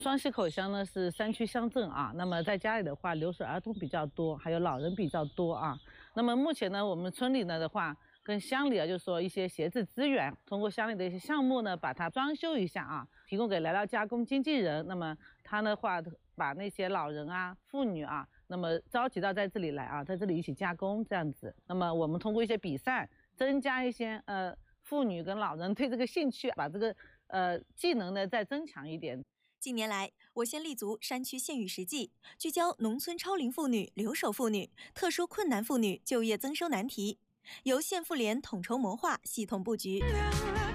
双溪口乡呢是山区乡镇啊，那么在家里的话，留守儿童比较多，还有老人比较多啊。那么目前呢，我们村里呢的话，跟乡里啊，就是说一些闲置资源，通过乡里的一些项目呢，把它装修一下啊，提供给来料加工经纪人。那么他的话，把那些老人啊、妇女啊，那么召集到在这里来啊，在这里一起加工这样子。那么我们通过一些比赛，增加一些妇女跟老人对这个兴趣，把这个技能呢再增强一点。 近年来，我县立足山区县域实际，聚焦农村超龄妇女、留守妇女、特殊困难妇女就业增收难题，由县妇联统筹谋划，系统布局。